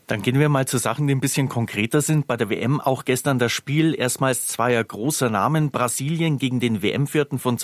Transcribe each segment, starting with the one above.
Dann gehen wir mal zu Sachen, die ein bisschen konkreter sind. Bei der WM auch gestern das Spiel erstmals zweier großer Namen. Brasilien gegen den WM-Vierten von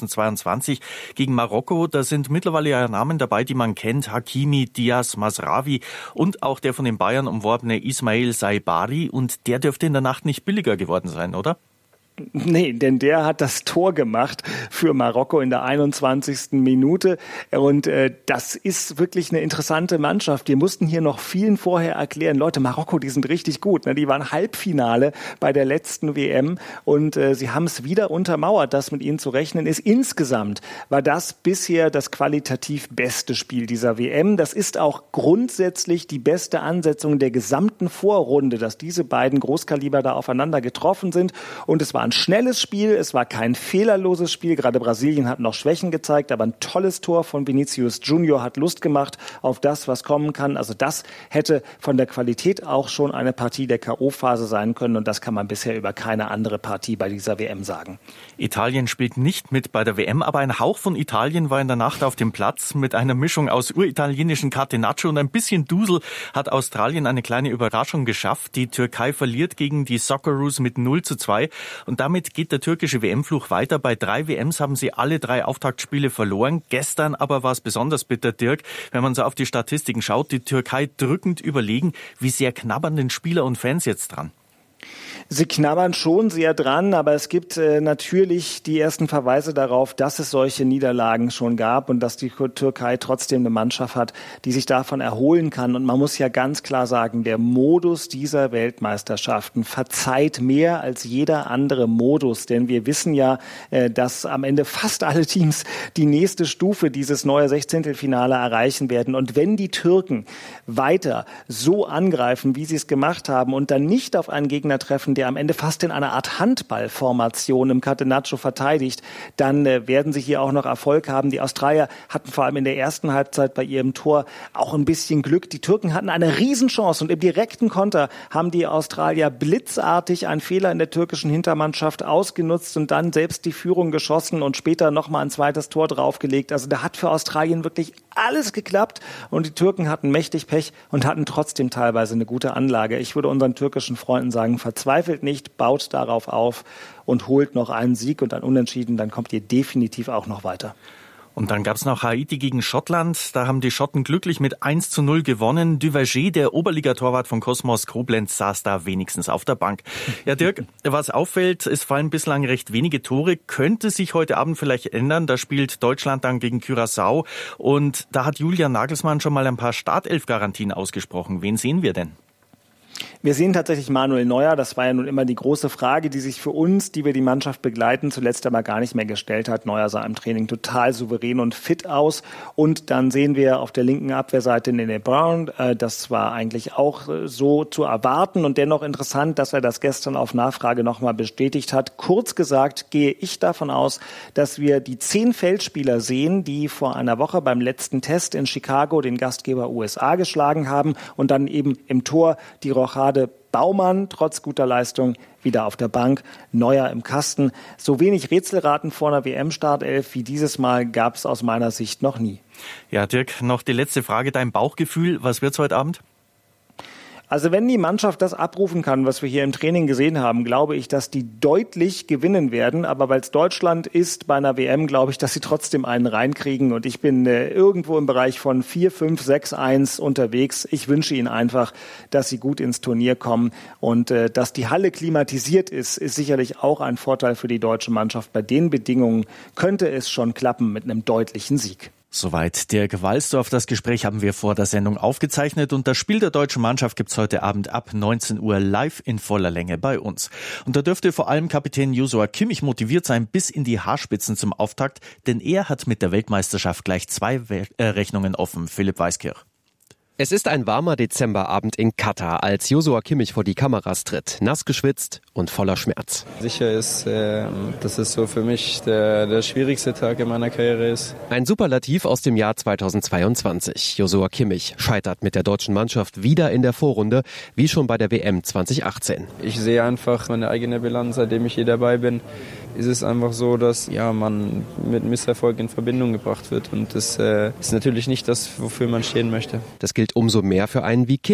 2022 gegen Marokko. Da sind mittlerweile ja Namen dabei, die man kennt. Hakimi, Diaz, Mazraoui und auch der von den Bayern umworbene Ismail Saibari. Und der dürfte in der Nacht nicht billiger geworden sein, oder? Nee, denn der hat das Tor gemacht für Marokko in der 21. Minute. Und das ist wirklich eine interessante Mannschaft. Wir mussten hier noch vielen vorher erklären, Leute, Marokko, die sind richtig gut. Ne? Die waren Halbfinale bei der letzten WM und sie haben es wieder untermauert, dass mit ihnen zu rechnen ist. Insgesamt war das bisher das qualitativ beste Spiel dieser WM. Das ist auch grundsätzlich die beste Ansetzung der gesamten Vorrunde, dass diese beiden Großkaliber da aufeinander getroffen sind. Und es war ein schnelles Spiel, es war kein fehlerloses Spiel. Gerade Brasilien hat noch Schwächen gezeigt, aber ein tolles Tor von Vinicius Junior hat Lust gemacht auf das, was kommen kann. Also das hätte von der Qualität auch schon eine Partie der K.O.-Phase sein können und das kann man bisher über keine andere Partie bei dieser WM sagen. Italien spielt nicht mit bei der WM, aber ein Hauch von Italien war in der Nacht auf dem Platz. Mit einer Mischung aus uritalienischen Catenaccio und ein bisschen Dusel hat Australien eine kleine Überraschung geschafft. Die Türkei verliert gegen die Socceroos mit 0:2 und damit geht der türkische WM-Fluch weiter. Bei 3 WMs haben sie alle 3 Auftaktspiele verloren. Gestern aber war es besonders bitter, Dirk, wenn man so auf die Statistiken schaut. Die Türkei drückend überlegen. Wie sehr knabbern denn Spieler und Fans jetzt dran? Sie knabbern schon sehr dran, aber es gibt natürlich die ersten Verweise darauf, dass es solche Niederlagen schon gab und dass die Türkei trotzdem eine Mannschaft hat, die sich davon erholen kann. Und man muss ja ganz klar sagen, der Modus dieser Weltmeisterschaften verzeiht mehr als jeder andere Modus. Denn wir wissen ja, dass am Ende fast alle Teams die nächste Stufe dieses neue Sechzehntelfinale erreichen werden. Und wenn die Türken weiter so angreifen, wie sie es gemacht haben und dann nicht auf einen Gegner treffen, der am Ende fast in einer Art Handballformation im Catenaccio verteidigt, dann werden sie hier auch noch Erfolg haben. Die Australier hatten vor allem in der ersten Halbzeit bei ihrem Tor auch ein bisschen Glück. Die Türken hatten eine Riesenchance und im direkten Konter haben die Australier blitzartig einen Fehler in der türkischen Hintermannschaft ausgenutzt und dann selbst die Führung geschossen und später nochmal ein zweites Tor draufgelegt. Also da hat für Australien wirklich alles geklappt und die Türken hatten mächtig Pech und hatten trotzdem teilweise eine gute Anlage. Ich würde unseren türkischen Freunden sagen, verzweifelt nicht, baut darauf auf und holt noch einen Sieg und ein Unentschieden, dann kommt ihr definitiv auch noch weiter. Und dann gab's noch Haiti gegen Schottland. Da haben die Schotten glücklich mit 1:0 gewonnen. Duverger, der Oberligatorwart von Kosmos Koblenz, saß da wenigstens auf der Bank. Ja, Dirk, was auffällt, es fallen bislang recht wenige Tore. Könnte sich heute Abend vielleicht ändern. Da spielt Deutschland dann gegen Curaçao. Und da hat Julian Nagelsmann schon mal ein paar Startelf-Garantien ausgesprochen. Wen sehen wir denn? Wir sehen tatsächlich Manuel Neuer. Das war ja nun immer die große Frage, die sich für uns, die wir die Mannschaft begleiten, zuletzt aber gar nicht mehr gestellt hat. Neuer sah im Training total souverän und fit aus. Und dann sehen wir auf der linken Abwehrseite Nene Brown. Das war eigentlich auch so zu erwarten und dennoch interessant, dass er das gestern auf Nachfrage nochmal bestätigt hat. Kurz gesagt gehe ich davon aus, dass wir die 10 Feldspieler sehen, die vor einer Woche beim letzten Test in Chicago den Gastgeber USA geschlagen haben und dann eben im Tor die Rochade Baumann, trotz guter Leistung, wieder auf der Bank, Neuer im Kasten. So wenig Rätselraten vor einer WM-Startelf wie dieses Mal gab es aus meiner Sicht noch nie. Ja, Dirk, noch die letzte Frage. Dein Bauchgefühl, was wird's heute Abend? Also wenn die Mannschaft das abrufen kann, was wir hier im Training gesehen haben, glaube ich, dass die deutlich gewinnen werden. Aber weil es Deutschland ist bei einer WM, glaube ich, dass sie trotzdem einen reinkriegen. Und ich bin irgendwo im Bereich von 4-5, 6-1 unterwegs. Ich wünsche ihnen einfach, dass sie gut ins Turnier kommen. Und dass die Halle klimatisiert ist, ist sicherlich auch ein Vorteil für die deutsche Mannschaft. Bei den Bedingungen könnte es schon klappen mit einem deutlichen Sieg. Soweit Dirk Walsdorf. Das Gespräch haben wir vor der Sendung aufgezeichnet und das Spiel der deutschen Mannschaft gibt's heute Abend ab 19 Uhr live in voller Länge bei uns. Und da dürfte vor allem Kapitän Joshua Kimmich motiviert sein bis in die Haarspitzen zum Auftakt, denn er hat mit der Weltmeisterschaft gleich 2 Rechnungen offen. Philipp Weiskirch. Es ist ein warmer Dezemberabend in Katar, als Joshua Kimmich vor die Kameras tritt. Nass geschwitzt und voller Schmerz. Sicher ist, dass es so für mich der schwierigste Tag in meiner Karriere ist. Ein Superlativ aus dem Jahr 2022. Joshua Kimmich scheitert mit der deutschen Mannschaft wieder in der Vorrunde, wie schon bei der WM 2018. Ich sehe einfach meine eigene Bilanz, seitdem ich hier dabei bin. Ist es einfach so, dass man mit Misserfolg in Verbindung gebracht wird. Und das ist natürlich nicht das, wofür man stehen möchte. Das gilt umso mehr für einen wie Kimmich.